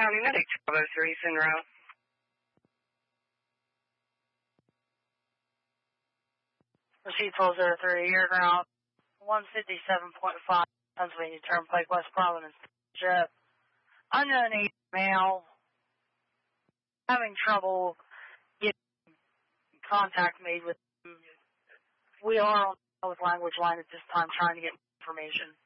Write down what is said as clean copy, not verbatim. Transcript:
County Medic 1203, Sunrow. Receipt 1203, air ground 157.5, Pennsylvania Turnpike, West Providence. Jet. Unknown male. Having trouble getting contact made with him. We are on with language line at this time trying to get information.